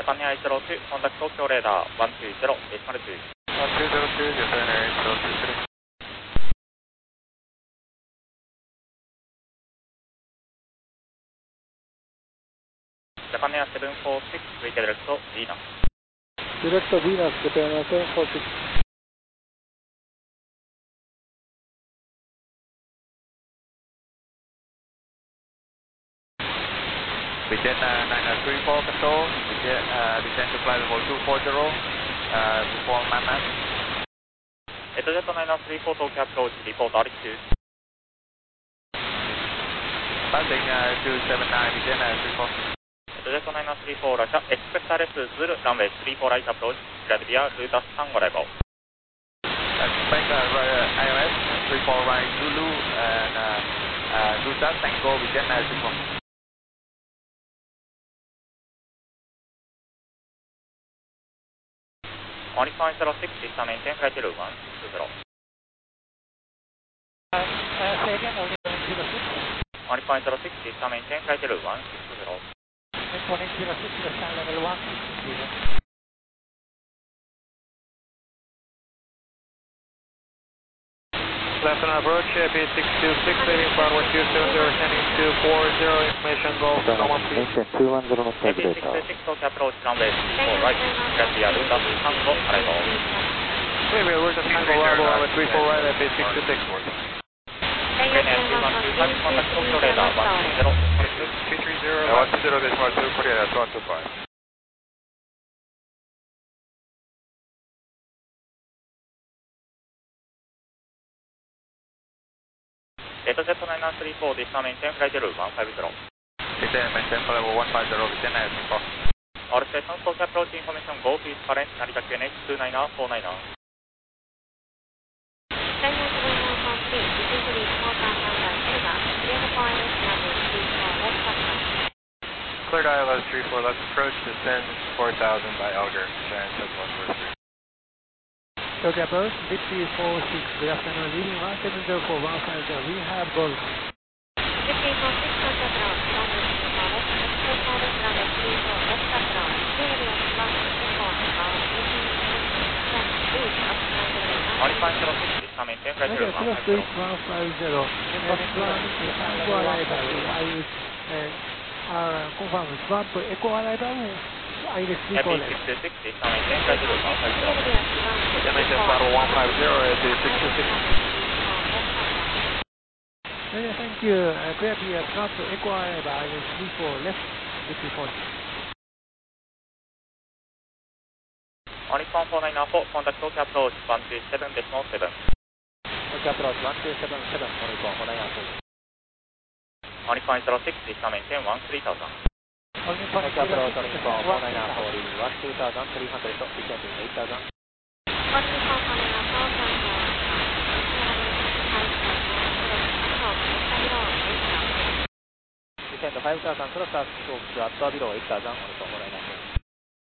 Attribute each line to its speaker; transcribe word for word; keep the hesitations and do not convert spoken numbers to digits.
Speaker 1: Japan Air eight zero two, contact Tokyo radar one two zero eight zero two.
Speaker 2: one two zero two, Japan Air eight zero two three.
Speaker 1: Japan Air seven four six, reach direct Venus.
Speaker 3: Direct Venus, Japan Air seven four six.
Speaker 2: Begin uh, nine three four control, begin, uh, descend to flight level two four zero, uh, reform Mama.
Speaker 1: Jet nine three four Tokyo approach, report altitude.
Speaker 2: Passing uh, two seven nine, begin uh, three four.
Speaker 1: Jet nine three four Russia, expect R S Zulu, runway three four right approach, gravity via Ruta Tango level.
Speaker 2: Expect uh, I O S three four right Zulu and uh, uh, Ruta Tango, begin uh, three four.
Speaker 1: On point zero six, this time maintain flight level one two zero.
Speaker 3: Uh, uh, say again, only one zero six.
Speaker 1: On point zero six, this time maintain flight level one two zero.
Speaker 3: one eight zero six, descend level one six zero.
Speaker 2: Left on approach, B six two six, leaving runway two seven zero, sending two four zero, information Golf, normal speed.
Speaker 3: two one zero knots
Speaker 1: B six two six Tokyo approach, runway three four right, gravity via Ruta Tango level.
Speaker 2: Wait, wait, where's the Tango level on the three four right at B six two six?
Speaker 1: Japan Air two one two five, contact Tokyo radar one two zero.
Speaker 2: two three zero, one two zero, decimal two, Korea, that's one two five.
Speaker 1: Jet nine three four, this time maintain flight level one five zero.
Speaker 2: Maintain, maintain flight level one five zero, begin at three four.
Speaker 1: All stations, Tokyo approach information, go to current, Narita Q N H two nine four nine.
Speaker 2: Cleared I L S three four, let's approach, descend four thousand by Elgar, Giant seven one four three.
Speaker 3: Tokyo approach, B three four six, good afternoon, leaving one seven zero four one five zero, we have Golf.
Speaker 4: B three four six, Tokyo approach, runway three four left, three four left, runway three four left approach, clearance one three four, about eighteen minutes, eight, upside
Speaker 1: On point zero six, this time maintain flight level one five zero.
Speaker 3: one five zero, next one, Tango arrival, I will uh, confirm swap Echo arrival, I will three four
Speaker 1: B
Speaker 3: left.
Speaker 1: six two six, this time maintain flight level one five zero.
Speaker 2: Begin maintain flight level one five zero at B six two six.
Speaker 3: Thank you, uh, clear the uh, swap Echo arrival, I will three four left, B three four six.
Speaker 1: On point four nine four, contact Tokyo approach one two seven decimal seven.
Speaker 3: Tokyo approach one two seven seven, on point four nine four.
Speaker 1: On point zero six, this time maintain one three thousand.
Speaker 3: Tokyo approach on point four nine four, leaving one two thousand three hundred, descending eight thousand. Descend five thousand, cross up to below eight thousand, on point four nine.